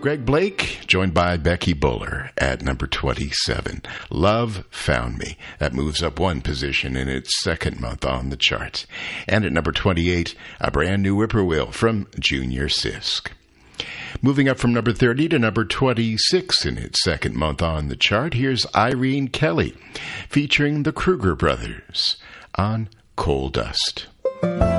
Greg Blake, joined by Becky Buller at number 27. Love Found Me. That moves up one position in its second month on the charts. And at number 28, a brand new whippoorwill from Junior Sisk. Moving up from number 30 to number 26 in its second month on the chart, here's Irene Kelly featuring the Kruger Brothers on Coal Dust.